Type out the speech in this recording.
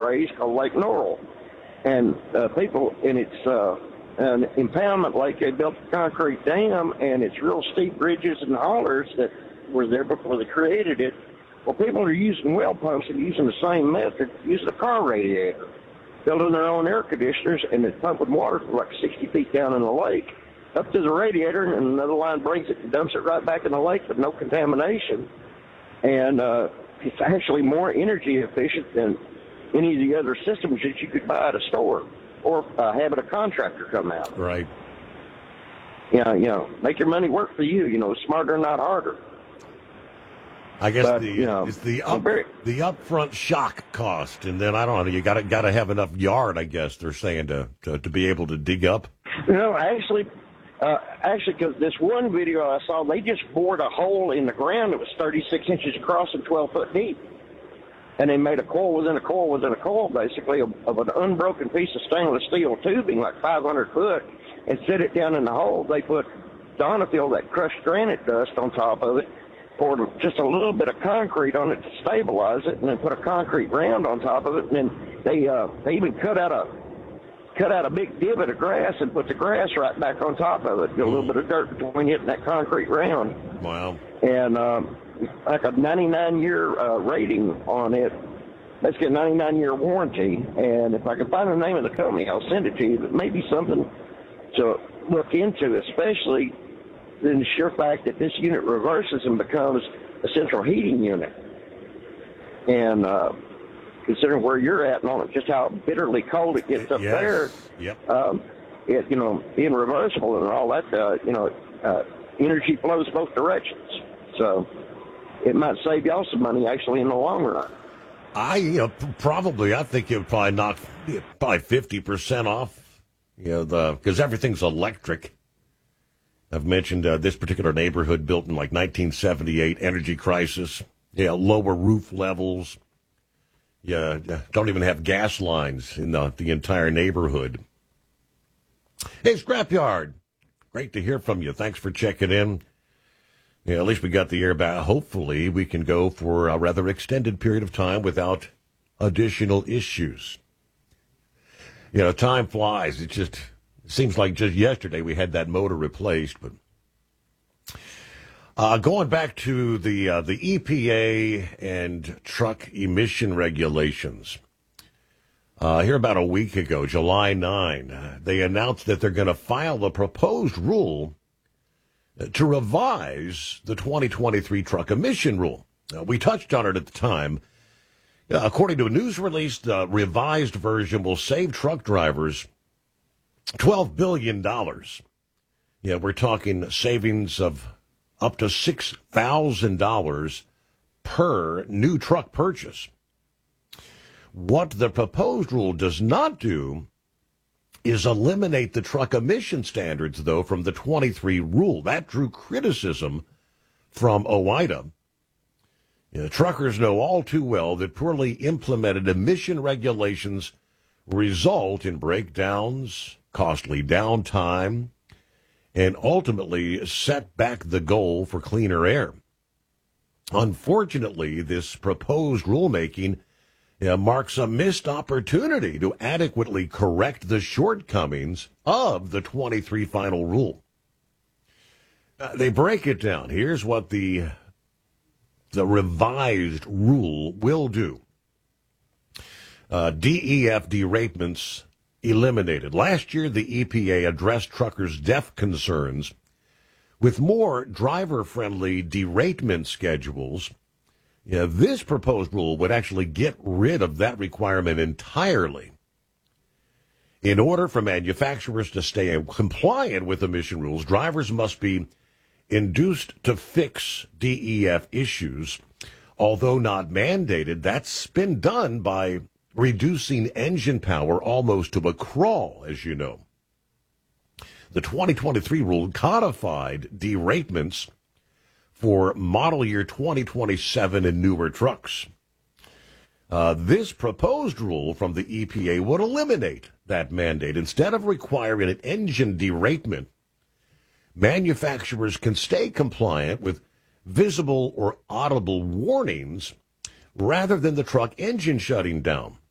raised called Lake Norrell. And people, and it's an impoundment lake. They built a concrete dam, and it's real steep ridges and hollers that were there before they created it. Well, people are using well pumps and using the same method, using a car radiator, building their own air conditioners, and then pumping water from like 60 feet down in the lake up to the radiator, and another line brings it and dumps it right back in the lake with no contamination. And it's actually more energy efficient than any of the other systems that you could buy at a store or having a contractor come out. Right. Make your money work for you, smarter, not harder. I guess it's the upfront shock cost, and then I don't know. You got to have enough yard. I guess they're saying to be able to dig up. Actually, because this one video I saw, they just bored a hole in the ground that was 36 inches across and 12 foot deep, and they made a coil within a coil within a coil, basically, of an unbroken piece of stainless steel tubing, like 500 foot, and set it down in the hole. They put Donafield, that crushed granite dust, on top of it. Poured just a little bit of concrete on it to stabilize it, and then put a concrete round on top of it. And then they even cut out a big divot of grass and put the grass right back on top of it. Get a little bit of dirt between it and that concrete round. Wow! And like a 99-year rating on it. Basically a 99-year warranty. And if I can find the name of the company, I'll send it to you. But maybe something to look into, especially the sheer fact that this unit reverses and becomes a central heating unit. And considering where you're at and just how bitterly cold it gets up there, being reversible and all that, energy flows both directions. So it might save y'all some money actually in the long run. I think it would probably knock 50% off, because everything's electric. I've mentioned this particular neighborhood built in like 1978, energy crisis, lower roof levels. Don't even have gas lines in the entire neighborhood. Hey, Scrapyard, great to hear from you. Thanks for checking in. At least we got the air back. Hopefully we can go for a rather extended period of time without additional issues. Time flies. It seems like just yesterday we had that motor replaced. But going back to the EPA and truck emission regulations, here about a week ago, July 9, they announced that they're going to file a proposed rule to revise the 2023 truck emission rule. We touched on it at the time. According to a news release, the revised version will save truck drivers $12 billion. We're talking savings of up to $6,000 per new truck purchase. What the proposed rule does not do is eliminate the truck emission standards, though, from the 23 rule. That drew criticism from OOIDA. Truckers know all too well that poorly implemented emission regulations result in breakdowns, costly downtime, and ultimately set back the goal for cleaner air. Unfortunately, this proposed rulemaking marks a missed opportunity to adequately correct the shortcomings of the 23 final rule. They break it down. Here's what the revised rule will do. DEF deratements eliminated. Last year, the EPA addressed truckers' DEF concerns with more driver-friendly deratement schedules. This proposed rule would actually get rid of that requirement entirely. In order for manufacturers to stay compliant with emission rules, drivers must be induced to fix DEF issues. Although not mandated, that's been done by reducing engine power almost to a crawl, as you know. The 2023 rule codified deratements for model year 2027 and newer trucks. This proposed rule from the EPA would eliminate that mandate. Instead of requiring an engine deratement, manufacturers can stay compliant with visible or audible warnings rather than the truck engine shutting down.